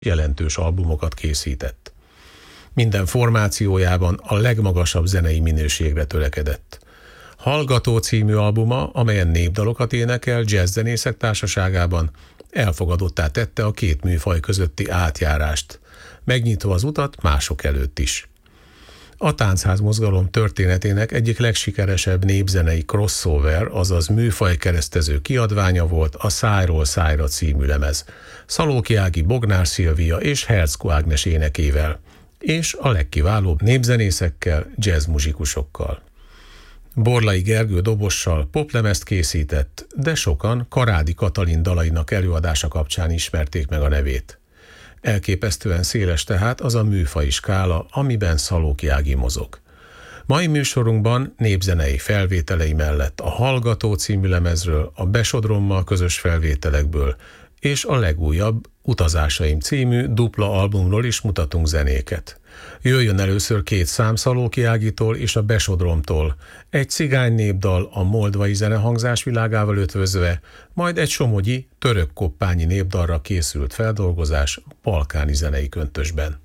jelentős albumokat készített. Minden formációjában a legmagasabb zenei minőségre törekedett. Hallgató című albuma, amelyen népdalokat énekel jazzzenészek társaságában, elfogadottá tette a két műfaj közötti átjárást, megnyitva az utat mások előtt is. A táncház mozgalom történetének egyik legsikeresebb népzenei crossover, azaz műfajkeresztező kiadványa volt a Szájról szájra című lemez, Szalóki Ági, Bognár Szilvia és Herczko Ágnes énekével, és a legkiválóbb népzenészekkel, jazzmuzsikusokkal. Borlai Gergő dobossal poplemezt készített, de sokan Karádi Katalin dalainak előadása kapcsán ismerték meg a nevét. Elképesztően széles tehát az a műfaji skála, amiben Szalóki Ági mozog. Mai műsorunkban népzenei felvételei mellett a Hallgató című lemezről, a Besodrommal közös felvételekből és a legújabb Utazásaim című dupla albumról is mutatunk zenéket. Jöjjön először két szám Szalóki Ágitól és a Besodromtól, egy cigány népdal a moldvai zenehangzás világával ötvözve, majd egy somogyi, török koppányi népdalra készült feldolgozás balkáni zenei köntösben.